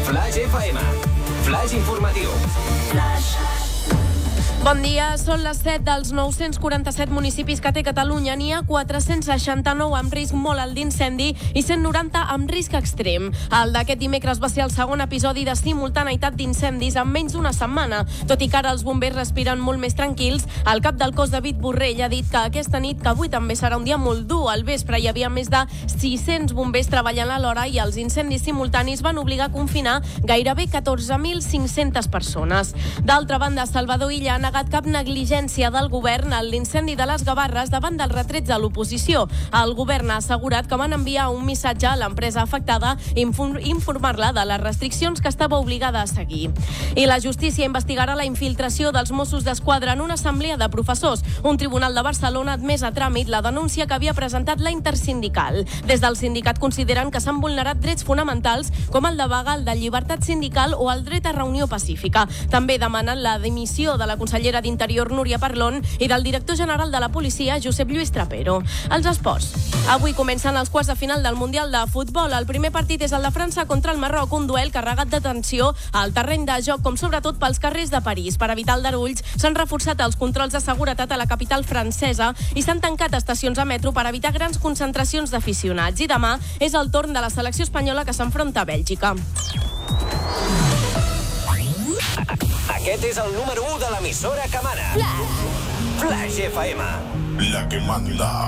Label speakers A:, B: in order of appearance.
A: Flash FM. Flash informatiu.
B: Bon dia, són les 7 dels 947 municipis que té Catalunya. N'hi ha 469 amb risc molt alt d'incendi i 190 amb risc extrem. El d'aquest dimecres va ser el segon episodi de simultaneïtat d'incendis en menys d'una setmana. Tot i que ara els bombers respiren molt més tranquils, el cap del cos, David Borrell, ha dit que aquesta nit, que avui també serà un dia molt dur. Al vespre hi havia més de 600 bombers treballant alhora i els incendis simultanis van obligar a confinar gairebé 14.500 persones. D'altra banda, Salvador Illa ha negat cap negligència del govern en l'incendi de les Gavarres davant dels retrets de l'oposició. El govern ha assegurat que van enviar un missatge a l'empresa afectada informar-la de les restriccions que estava obligada a seguir. I la justícia investigarà la infiltració dels Mossos d'Esquadra en una assemblea de professors. Un tribunal de Barcelona ha admès a tràmit la denúncia que havia presentat la Intersindical. Des del sindicat consideren que s'han vulnerat drets fonamentals com el de vaga, el de llibertat sindical o el dret a reunió pacífica. També demanen la dimissió de la consellera d'Interior, Núria Parlon, i del director general de la policia, Josep Lluís Trapero. Els esports. Avui comencen els quarts de final del Mundial de Futbol. El primer partit és el de França contra el Marroc, un duel carregat de tensió al terreny de joc, com sobretot pels carrers de París. Per evitar aldarulls, s'han reforçat els controls de seguretat a la capital francesa i s'han tancat estacions de metro per evitar grans concentracions d'aficionats. I demà és el torn de la selecció espanyola que s'enfronta a Bèlgica.
A: Aquest és el número 1 de l'emissora que mana. Flash FM.
C: La que manda.